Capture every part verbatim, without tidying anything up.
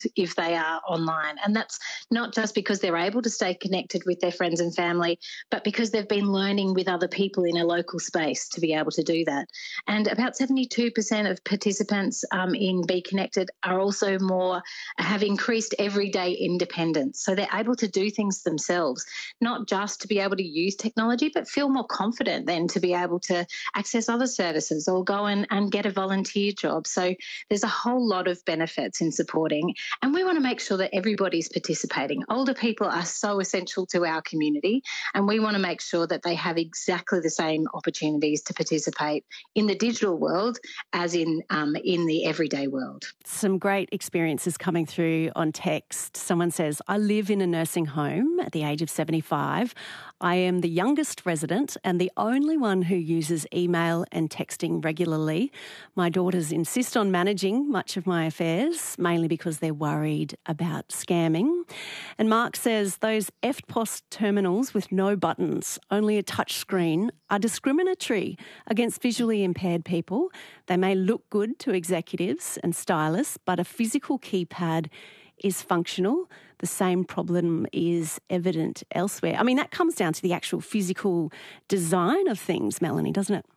if they are online. And that's not just because they're able to stay connected with their friends and family, but because they've been learning with other people in a local space to be able to do that. And about seventy-two percent of participants um, in Be Connected are also more, have increased everyday independence. So they're able to do things themselves, not just to be able to use technology, but feel more confident then to be able to access other services or go and, and get a volunteer job. So there's a whole lot of benefits in supporting. And we want to make sure that everybody's participating. Older people are so essential to our community, and we want to make sure that they have exactly the same opportunities to participate in the digital world as in um, in the everyday world. Some great experiences coming through on text. Someone says, I live in a nursing home at the age of seventy-five. I am the youngest resident and the only one who uses email and texting regularly. My daughters insist on managing much of my affairs, mainly because they're worried about scamming. And Mark says those F P O S terminals with no buttons, only a touch screen, are discriminatory against visually impaired people. They may look good to executives and stylists, but a physical keypad is functional. The same problem is evident elsewhere. I mean, that comes down to the actual physical design of things, Melanie, doesn't it?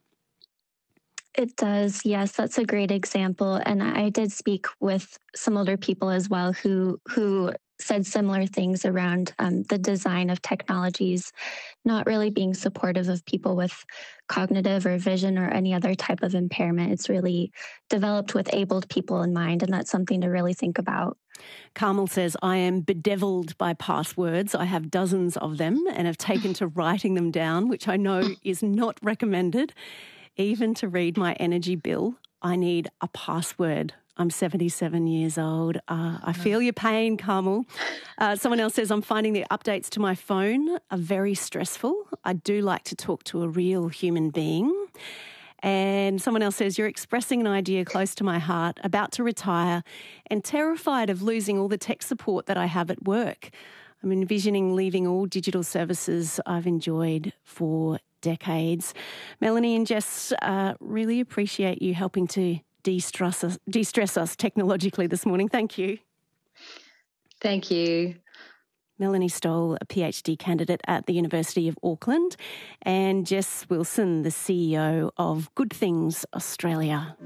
It does, yes. That's a great example. And I did speak with some older people as well who who said similar things around um, the design of technologies, not really being supportive of people with cognitive or vision or any other type of impairment. It's really developed with abled people in mind, and that's something to really think about. Carmel says, I am bedeviled by passwords. I have dozens of them and have taken to writing them down, which I know is not recommended. Even to read my energy bill, I need a password. I'm seventy-seven years old. Uh, I feel your pain, Carmel. Uh, someone else says, I'm finding the updates to my phone are very stressful. I do like to talk to a real human being. And someone else says, you're expressing an idea close to my heart, about to retire and terrified of losing all the tech support that I have at work. I'm envisioning leaving all digital services I've enjoyed for decades. Melanie and Jess, uh, really appreciate you helping to de-stress us, de-stress us technologically this morning. Thank you. Thank you. Melanie Stoll, a PhD candidate at the University of Auckland, and Jess Wilson, the C E O of Good Things Australia.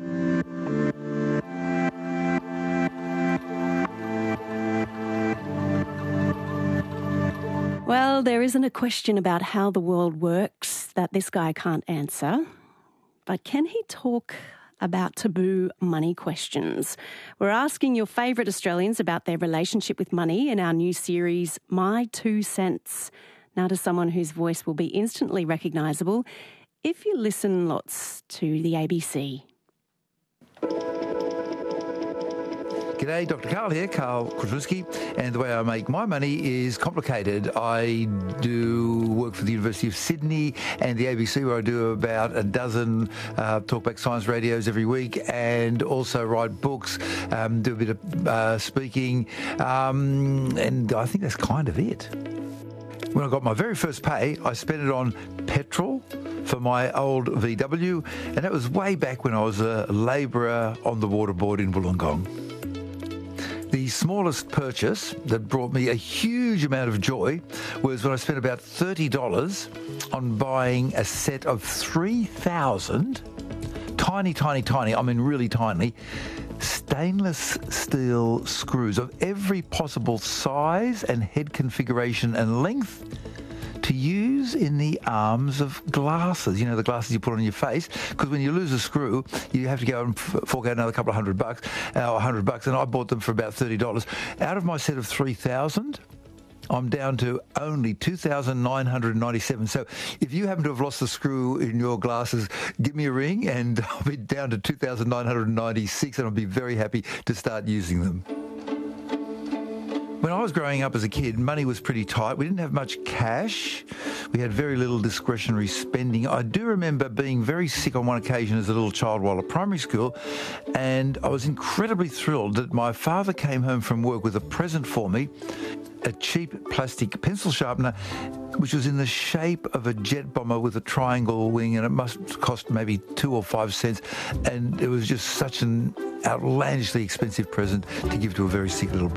Well, there isn't a question about how the world works that this guy can't answer, but can he talk about taboo money questions? We're asking your favourite Australians about their relationship with money in our new series, My Two Cents. Now to someone whose voice will be instantly recognisable if you listen lots to the A B C. G'day, Doctor Karl here, Karl Kruszelnicki, and the way I make my money is complicated. I do work for the University of Sydney and the A B C, where I do about a dozen uh, talkback science radios every week, and also write books, um, do a bit of uh, speaking, um, and I think that's kind of it. When I got my very first pay, I spent it on petrol for my old V W, and that was way back when I was a labourer on the waterboard in Wollongong. The smallest purchase that brought me a huge amount of joy was when I spent about thirty dollars on buying a set of three thousand tiny, tiny, tiny, I mean really tiny, stainless steel screws of every possible size and head configuration and length to use in the arms of glasses. You know, the glasses you put on your face, because when you lose a screw, you have to go and fork out another couple of hundred bucks, uh, a hundred bucks, and I bought them for about thirty dollars. Out of my set of three thousand, I'm down to only two thousand nine hundred ninety-seven. So if you happen to have lost the screw in your glasses, give me a ring and I'll be down to two thousand nine hundred ninety-six, and I'll be very happy to start using them. When I was growing up as a kid, money was pretty tight. We didn't have much cash. We had very little discretionary spending. I do remember being very sick on one occasion as a little child while at primary school, and I was incredibly thrilled that my father came home from work with a present for me, a cheap plastic pencil sharpener, which was in the shape of a jet bomber with a triangle wing, and it must cost maybe two or five cents. And it was just such an outlandishly expensive present to give to a very sick little boy.